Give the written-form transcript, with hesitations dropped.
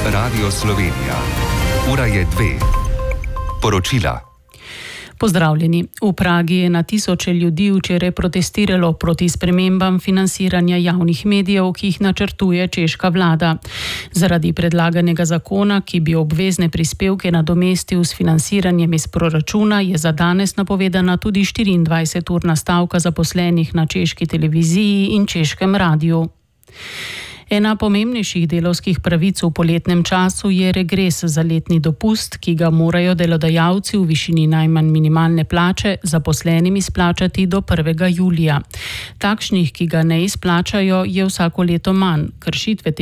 Radio Slovenija. Ura je 2. Poročila. Pozdravljeni. V Pragi je na tisoče ljudi včeraj protestiralo proti spremembam financiranja javnih medijev, ki jih načrtuje češka vlada. Zaradi predlaganega zakona, ki bi obvezne prispevke nadomestil s financiranjem iz proračuna, je za danes napovedana tudi 24-urna stavka zaposlenih na češki televiziji in češkem radiju. Ena pomembnejših delavskih pravic v poletnem času je regres za letni dopust, ki ga morajo delodajalci v višini najmanj minimalne plače zaposlenim izplačati do 1. julija. Takšnih, ki ga ne izplačajo, je vsako leto manj. Kršitve